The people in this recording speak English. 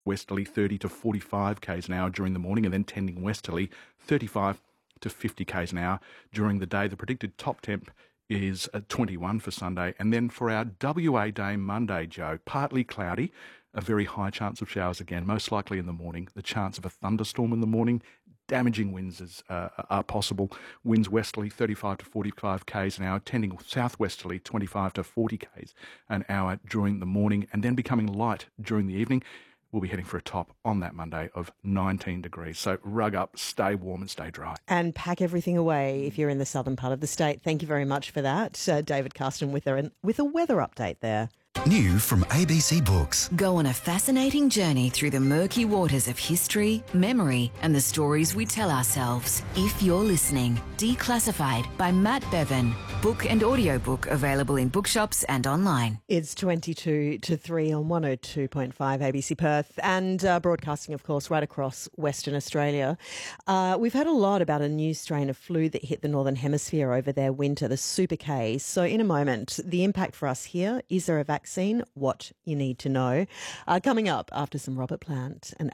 westerly 30 to 45 k's an hour during the morning, and then tending westerly 35 to 50 k's an hour during the day. The predicted top temp is 21 for Sunday. And then for our WA Day Monday, Joe, partly cloudy, a very high chance of showers again, most likely in the morning. The chance of a thunderstorm in the morning. Damaging winds are possible. Winds westerly 35 to 45 k's an hour, tending southwesterly 25 to 40 k's an hour during the morning, and then becoming light during the evening. We'll be heading for a top on that Monday of 19 degrees. So rug up, stay warm and stay dry. And pack everything away if you're in the southern part of the state. Thank you very much for that. David Carsten with a weather update there. New from ABC Books. Go on a fascinating journey through the murky waters of history, memory, and the stories we tell ourselves. If You're Listening, Declassified by Matt Bevan. Book and audiobook available in bookshops and online. It's 22 to 3 on 102.5 ABC Perth and broadcasting, of course, right across Western Australia. We've heard a lot about a new strain of flu that hit the Northern Hemisphere over their winter, the Super K. So in a moment, the impact for us here, is there a vaccine? What you need to know. Coming up after some Robert Plant and